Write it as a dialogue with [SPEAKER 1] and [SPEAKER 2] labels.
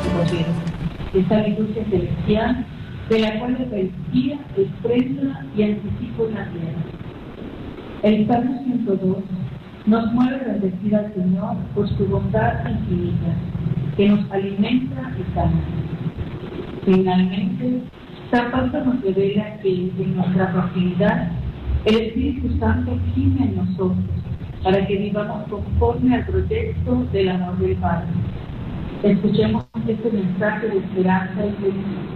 [SPEAKER 1] Cordero, esta liturgia celestial de la cual la Eucaristía expresa y anticipa la tierra. El Salmo 102 nos mueve a bendecir al Señor por su bondad infinita, que nos alimenta y sana. Finalmente, San Pablo nos revela que en nuestra fragilidad el Espíritu Santo gime en nosotros para que vivamos conforme al proyecto del amor del Padre. Escuchemos este mensaje de esperanza y felicidad.